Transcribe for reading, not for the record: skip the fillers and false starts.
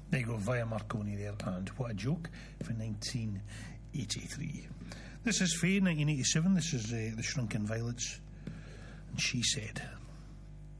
There you go, Via Marconi there, and What a Joke for 1983. This is Faye, 1987. This is The Shrunken Violets, and She Said.